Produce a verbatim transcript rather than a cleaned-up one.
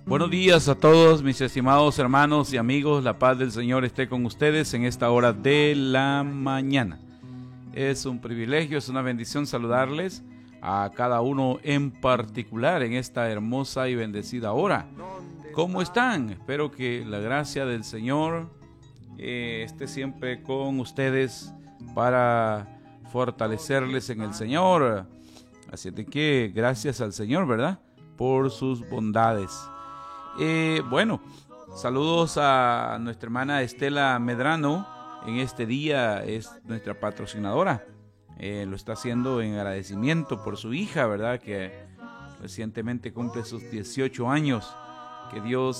Buenos días a todos mis estimados hermanos y amigos, la paz del Señor esté con ustedes en esta hora de la mañana. Es un privilegio, es una bendición saludarles a cada uno en particular en esta hermosa y bendecida hora. ¿Cómo están? Espero que la gracia del Señor eh, esté siempre con ustedes para fortalecerles en el Señor. Así de que gracias al Señor, ¿verdad?, por sus bondades. Eh, bueno, saludos a nuestra hermana Estela Medrano. En este día es nuestra patrocinadora. Eh, lo está haciendo en agradecimiento por su hija, ¿verdad?, que recientemente cumple sus dieciocho años. Que Dios